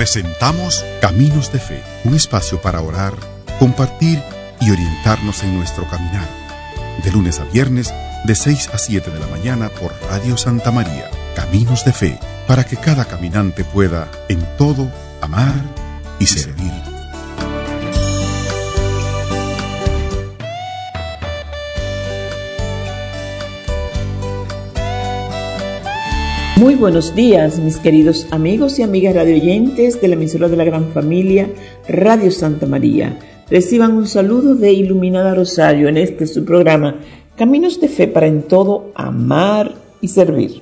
Presentamos Caminos de Fe, un espacio para orar, compartir y orientarnos en nuestro caminar. De lunes a viernes, de 6 a 7 de la mañana por Radio Santa María. Caminos de Fe, para que cada caminante pueda, en todo, amar y servir. Muy buenos días, mis queridos amigos y amigas radioyentes de la emisora de la gran familia Radio Santa María. Reciban un saludo de Iluminada Rosario en este su programa Caminos de Fe para en todo amar y servir.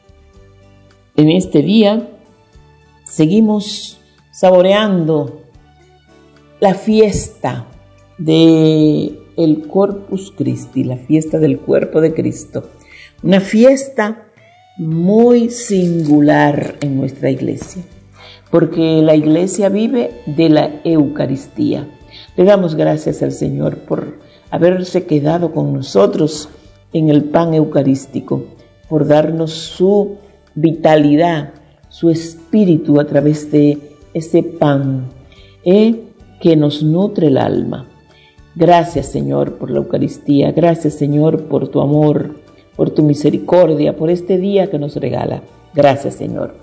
En este día seguimos saboreando la fiesta del Corpus Christi, la fiesta del cuerpo de Cristo. Una fiesta muy singular en nuestra iglesia, porque la iglesia vive de la Eucaristía. Le damos gracias al Señor por haberse quedado con nosotros en el pan eucarístico, por darnos su vitalidad, su espíritu a través de ese pan que nos nutre el alma. Gracias, Señor, por la Eucaristía. Gracias, Señor, por tu amor, por tu misericordia, por este día que nos regala. Gracias, Señor.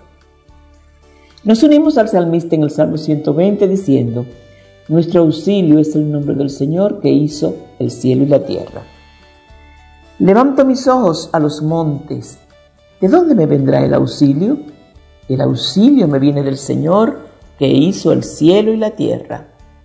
Nos unimos al salmista en el Salmo 120 diciendo: nuestro auxilio es el nombre del Señor que hizo el cielo y la tierra. Levanto mis ojos a los montes. ¿De dónde me vendrá el auxilio? El auxilio me viene del Señor que hizo el cielo y la tierra.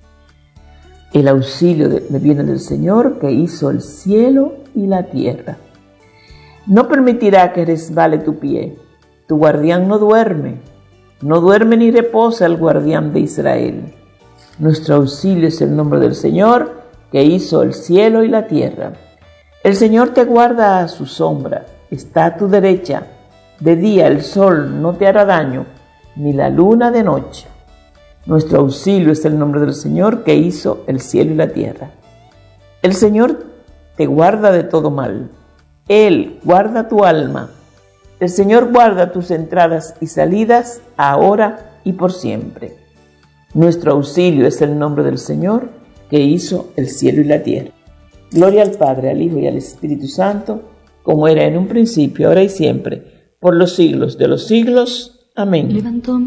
El auxilio me viene del Señor que hizo el cielo y la tierra. No permitirá que resbale tu pie. Tu guardián no duerme ni reposa el guardián de Israel. Nuestro auxilio es el nombre del Señor que hizo el cielo y la tierra. El Señor te guarda a su sombra, está a tu derecha. De día el sol no te hará daño, ni la luna de noche. Nuestro auxilio es el nombre del Señor que hizo el cielo y la tierra. El Señor te guarda de todo mal. Él guarda tu alma. El Señor guarda tus entradas y salidas, ahora y por siempre. Nuestro auxilio es el nombre del Señor que hizo el cielo y la tierra. Gloria al Padre, al Hijo y al Espíritu Santo, como era en un principio, ahora y siempre, por los siglos de los siglos. Amén.